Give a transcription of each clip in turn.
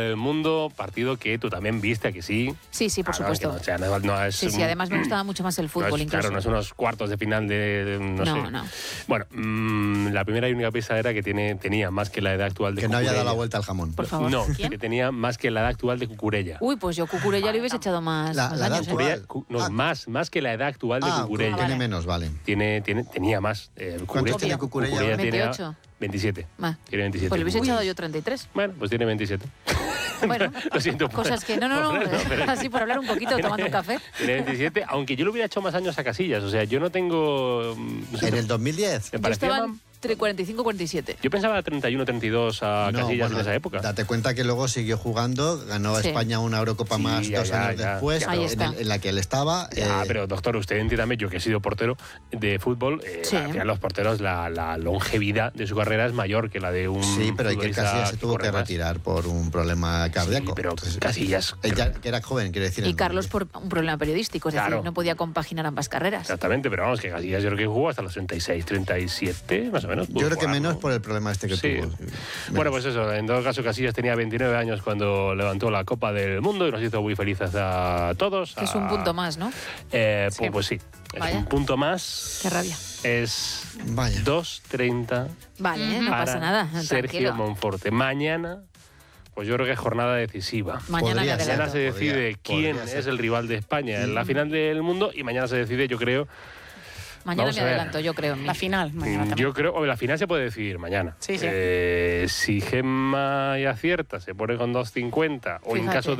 del Mundo, partido que tú también viste, ¿a que sí? Sí, por supuesto. O sea, no es Sí, además me gustaba mucho más el fútbol, incluso. Claro, no es unos cuartos de final no sé. Bueno, la primera y única pista era que tenía más que la edad actual de Que no Cucurella. había dado la vuelta al jamón. Por favor. No, ¿Quién? que tenía más que la edad actual de Cucurella. Uy, pues yo Cucurella le hubiese echado más La edad años. actual. Más que la edad actual de Cucurella. Tiene menos, vale. Tenía más. ¿Cuántos tiene Cucurella? 28. 27. Tiene 27. Pues le hubiese echado yo 33. Bueno, pues tiene 27. Bueno, lo siento. cosas que... No, pero así por hablar un poquito, tomando un café. Tiene 27, aunque yo le hubiera hecho más años a Casillas. O sea, yo no tengo... No sé, ¿En el 2010? me parecía Yo estaba entre 45 y 47. Yo pensaba 31, 32 a Casillas en esa época. Date cuenta que luego siguió jugando, ganó a España una Eurocopa más ya, 2 años después, en la que él estaba. Pero doctor, usted entiéndame, yo que he sido portero de fútbol, al final los porteros, la longevidad de su carrera es mayor que la de un... Sí, pero Iker Casillas se tuvo que retirar por un problema cardíaco. Sí, pero Casillas... Ella, que era joven, quiero decir. Y Carlos por un problema periodístico, es decir, no podía compaginar ambas carreras. Exactamente, pero vamos, que Casillas yo creo que jugó hasta los 36, 37, más o menos. Yo creo que menos por el problema este que tuvo. Bueno, pues eso, en todo caso Casillas tenía 29 años cuando levantó la Copa del Mundo y nos hizo muy felices a todos. Es un punto más, ¿no? Pues sí, es un punto más. Qué rabia. Es 2:30. Vale, no pasa nada. Sergio Monforte. Mañana... Pues yo creo que es jornada decisiva. Mañana se decide quién es el rival de España en la final del mundo y mañana se decide, yo creo... Mañana me adelanto, yo creo. La final, mañana yo creo, la final se puede decidir mañana. Sí. Si Gemma y acierta, se pone con 2.50, o en caso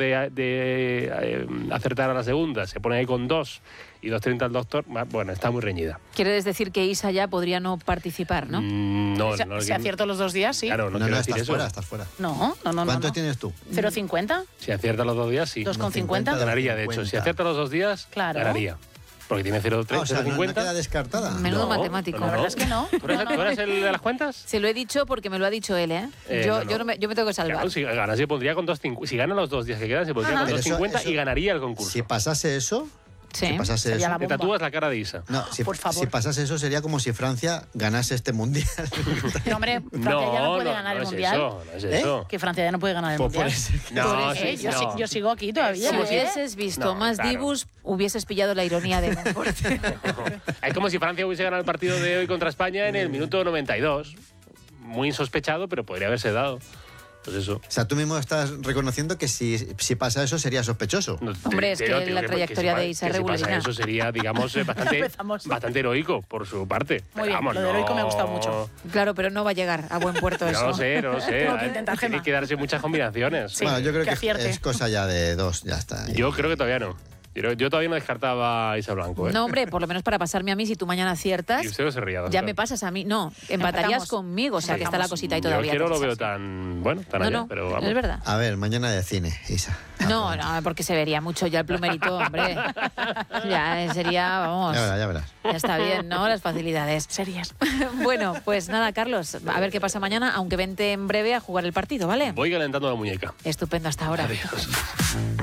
de acertar a la segunda, se pone ahí con 2 y 2.30 al doctor, bueno, está muy reñida. ¿Quieres decir que Isa ya podría no participar, no? No. Si acierto los 2 días, sí. Claro, no quiero decir eso. Estás fuera. No. ¿Cuánto tienes tú? 0,50. Si acierta los 2 días, sí. 2,50. Ganaría, de hecho. Si acierta los 2 días, ganaría. Porque tiene 0,3, o sea, 0,50. no queda descartada. Menudo matemático. La verdad es que no. ¿Tú eres el de las cuentas? Se lo he dicho porque me lo ha dicho él, ¿eh? Yo me tengo que salvar. Claro, si gana, se pondría con 2,50. Si gana los 2 días que quedan, se pondría con 2,50 y ganaría el concurso. Si pasase eso... Sí. Si pasase eso, te tatúas la cara de Isa. No, por favor. Si pasase eso sería como si Francia ganase este mundial. No, hombre, Francia ya no puede ganar el mundial. No es eso. Que Francia ya no puede ganar el mundial. Yo sigo aquí todavía. Si hubieses visto más Dibus, hubieses pillado la ironía de Monforte. Es como si Francia hubiese ganado el partido de hoy contra España en el minuto 92. Muy insospechado, pero podría haberse dado. Pues eso. O sea, tú mismo estás reconociendo que si pasa eso sería sospechoso. Hombre, es que la trayectoria de Isa es regular. Si pasa eso sería, digamos, bastante heroico por su parte. Muy bien, lo de heroico me ha gustado mucho. Claro, pero no va a llegar a buen puerto eso. No lo sé. Tengo que intentar, Gemma. Tiene que darse muchas combinaciones. Sí, bueno, yo creo que acierte. es cosa ya de 2, ya está. Yo creo que todavía no. Yo todavía no descartaba a Isa Blanco. No, hombre, por lo menos para pasarme a mí, si tú mañana aciertas... Y usted no se ría. Ya me pasas a mí. No, empatarías conmigo, o sea que está la cosita ahí todavía. Yo no lo veo tan allá, pero vamos. Es verdad. A ver, mañana de cine, Isa. No, porque se vería mucho ya el plumerito, hombre. Ya sería, vamos... Ya verás. Ya está bien, ¿no? Las facilidades. Serias. Bueno, pues nada, Carlos, a ver qué pasa mañana, aunque vente en breve a jugar el partido, ¿vale? Voy calentando la muñeca. Estupendo, hasta ahora. Adiós.